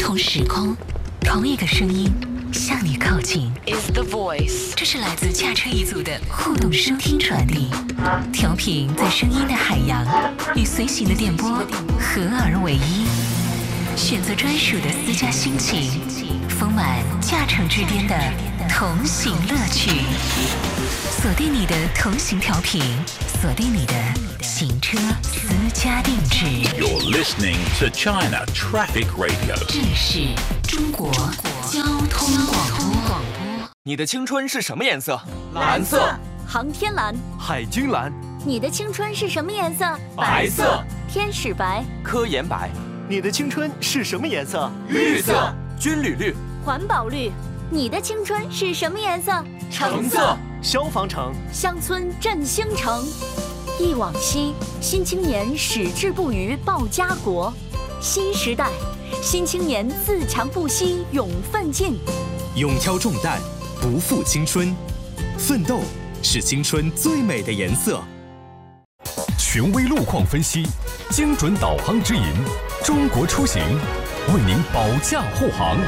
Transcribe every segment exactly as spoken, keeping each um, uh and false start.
同时空，同一个声音向你靠近。 Is the voice？ 这是来自驾车一族的互动收听传递，调频在声音的海洋，与随行的电波合而为一。选择专属的私家心情，丰满驾乘之巅的同行乐趣。锁定你的同行调频，锁定你的行车私家定制。 You're listening to China Traffic Radio。 这里是中国交通广播。 你的青春是什么颜色？ 蓝色。 航天蓝。 海军蓝。 你的青春是什么颜色？ 白色。 天使白。 科研白。 你的青春是什么颜色？ 绿色。 军旅绿。 环保绿。你的青春是什么颜色？ 橙色。 消防橙。 乡村振兴城。忆往昔，新青年矢志不渝报家国。新时代，新青年自强不息勇奋进。 勇挑重担，不负青春。奋斗是青春最美的颜色。 权威路况分析，精准导航指引，中国出行为您保驾护航。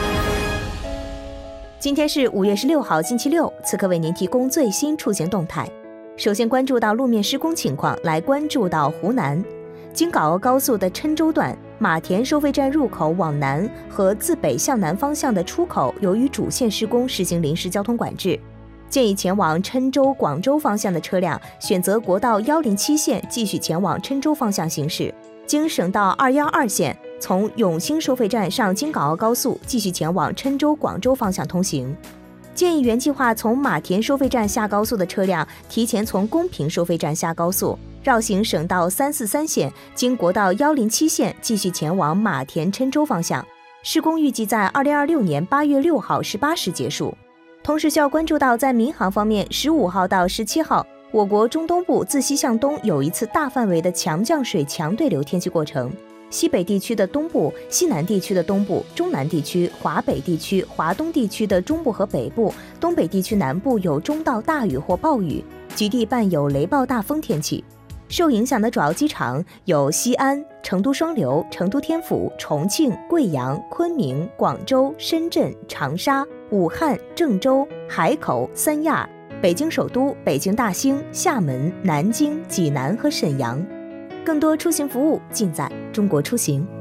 今天是五月十六号星期六，此刻为您提供最新出行动态。首先关注到路面施工情况，来关注到湖南京港澳高速的郴州段马田收费站入口往南和自北向南方向的出口，由于主线施工实行临时交通管制，建议前往郴州、广州方向的车辆选择国道一零七线继续前往郴州方向行驶，经省道二一二线从永兴收费站上京港澳高速继续前往郴州、广州方向通行。建议原计划从马田收费站下高速的车辆提前从公平收费站下高速，绕行省道三四三线，经国道一零七线继续前往马田郴州方向。施工预计在二零二六年八月六号十八时结束。同时需要关注到，在民航方面，十五号到十七号，我国中东部自西向东有一次大范围的强降水强对流天气过程。西北地区的东部、西南地区的东部、中南地区、华北地区、华东地区的中部和北部、东北地区南部有中到大雨或暴雨，局地伴有雷暴大风天气。受影响的主要机场有西安、成都双流、成都天府、重庆、贵阳、昆明、广州、深圳、长沙、武汉、郑州、海口、三亚、北京首都、北京大兴、厦门、南京、济南和沈阳。更多出行服务尽在中国出行。